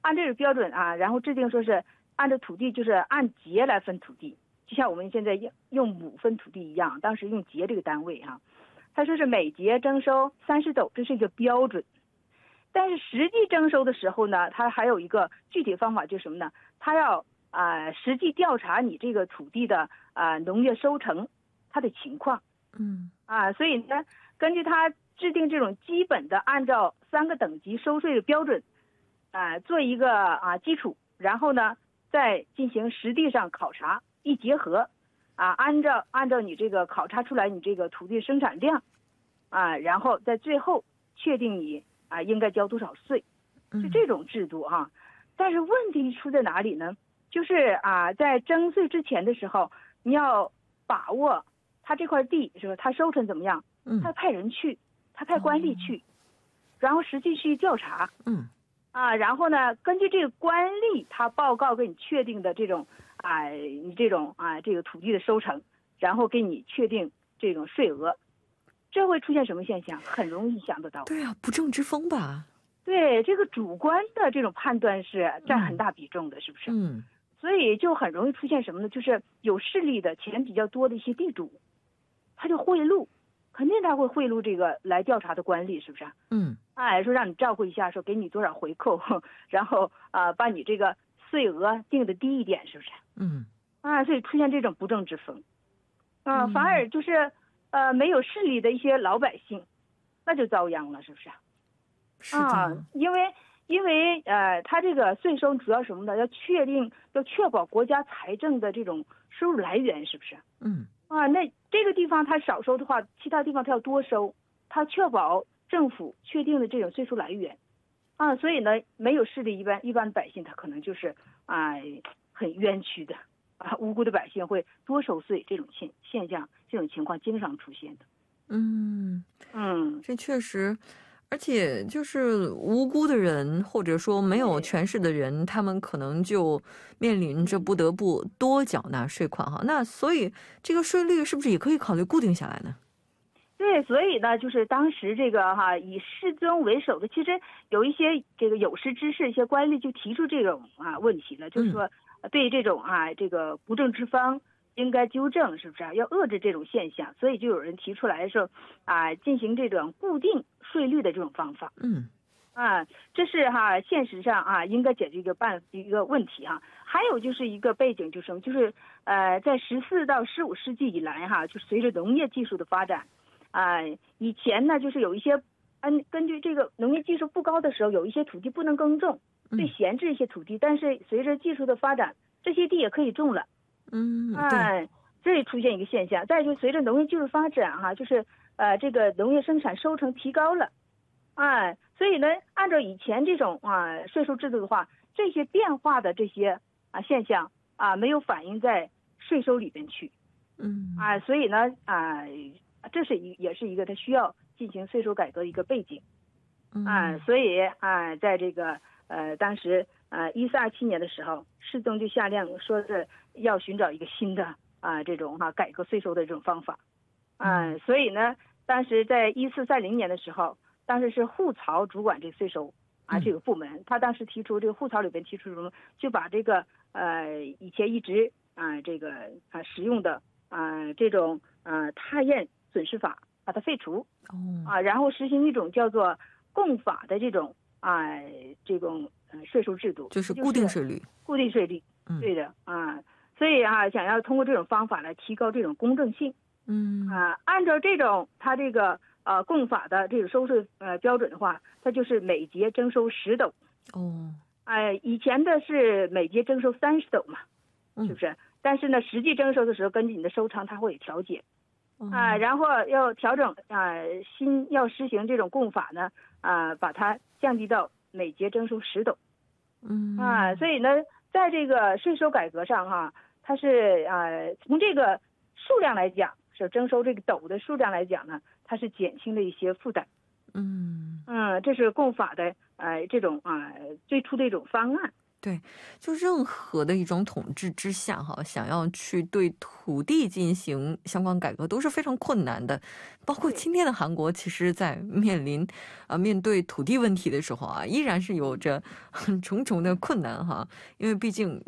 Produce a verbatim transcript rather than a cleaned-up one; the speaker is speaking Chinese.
按这个标准啊，然后制定说是按照土地就是按节来分土地，就像我们现在用用亩分土地一样，当时用节这个单位哈、啊。他说是每节征收三十斗，这是一个标准。但是实际征收的时候呢，它还有一个具体方法，就是什么呢？它要啊、呃、实际调查你这个土地的啊、呃、农业收成它的情况。 嗯啊，所以呢，根据它制定这种基本的按照三个等级收税的标准啊、呃、做一个啊基础，然后呢再进行实地上考察，一结合啊，按照按照你这个考察出来你这个土地生产量啊，然后在最后确定你啊应该交多少税，是这种制度哈、啊。但是问题出在哪里呢？就是啊，在征税之前的时候，你要把握他这块地是吧？他收成怎么样？他派人去，他派官吏去，然后实际去调查。 嗯啊，然后呢，根据这个官吏他报告给你确定的这种啊，你这种啊这个土地的收成，然后给你确定这种税额，这会出现什么现象？很容易想得到。 对啊，不正之风吧？ 对，这个主观的这种判断是占很大比重的，是不是？ 嗯， 所以就很容易出现什么呢？就是有势力的、钱比较多的一些地主，他就贿赂，肯定他会贿赂这个来调查的官吏，是不是？ 嗯， 哎，说让你照顾一下，说给你多少回扣，然后啊、呃，把你这个税额定的低一点，是不是？ 嗯， 啊，所以出现这种不正之风，啊、呃，反而就是呃没有势力的一些老百姓，那就遭殃了，是不是？ 是啊， 的， 因为因为呃，他这个税收主要什么呢？要确定，要确保国家财政的这种收入来源，是不是？ 嗯啊，那这个地方他少收的话，其他地方他要多收，他确保政府确定的这种税收来源。啊，所以呢，没有势力一般一般百姓他可能就是啊很冤屈的啊，无辜的百姓会多收税，这种现现象这种情况经常出现的。 嗯嗯， 这确实。而且就是无辜的人，或者说没有权势的人，他们可能就面临着不得不多缴纳税款哈。那所以这个税率是不是也可以考虑固定下来呢？ 对，所以呢，就是当时这个哈以世宗为首的，其实有一些这个有识之士、一些官吏就提出这种啊问题了，就是说对这种啊这个不正之风应该纠正，是不是、啊、要遏制这种现象？所以就有人提出来说啊进行这种固定税率的这种方法。 嗯， 啊，这是哈现实上啊应该解决一个办一个问题哈、啊。还有就是一个背景，就是什么？就是呃在十四到十五世纪以来哈，就随着农业技术的发展。啊、呃，以前呢，就是有一些，按根据这个农业技术不高的时候，有一些土地不能耕种，被闲置一些土地。嗯、但是随着技术的发展，这些地也可以种了。 嗯， 哎、呃，这里出现一个现象。再就随着农业技术发展哈、啊，就是呃这个农业生产收成提高了，哎、呃，所以呢，按照以前这种啊税收制度的话，这些变化的这些啊现象啊没有反映在税收里边去。 嗯啊、呃，所以呢啊。呃这是一也是一个它需要进行税收改革的一个背景，啊、呃，所以啊、呃，在这个呃当时呃一四二七年的时候，世宗就下令说是要寻找一个新的啊、呃、这种哈、啊、改革税收的这种方法，啊、呃，所以呢，当时在一四三零年的时候，当时是户曹主管这个税收啊这个部门，他当时提出这个户曹里边提出什么，就把这个呃以前一直啊、呃、这个啊使用的啊、呃、这种呃他验损失法把它废除， 哦啊，然后实行一种叫做共法的这种啊这种呃税收制度， 就是固定税率， 固定税率， 嗯， 对的啊，所以啊，想要通过这种方法来提高这种公正性， 嗯啊，按照这种它这个呃共法的这种收税呃标准的话，它就是每节征收十斗， 哦， 哎、呃，以前的是每节征收三十斗嘛，是不是？ 嗯、 但是呢，实际征收的时候，根据你的收成，它会有调节。啊、呃，然后要调整啊、呃，新要实行这种共法呢，啊、呃，把它降低到每节征收十斗， 嗯啊、呃，所以呢，在这个税收改革上哈、啊，它是啊、呃，从这个数量来讲，是征收这个斗的数量来讲呢，它是减轻了一些负担， 嗯嗯，这是共法的呃这种啊、呃、最初的一种方案。 对，就任何的一种统治之下哈，想要去对土地进行相关改革都是非常困难的。包括对， 今天的韩国，其实在面临啊、面对土地问题的时候啊，依然是有着很重重的困难哈，因为毕竟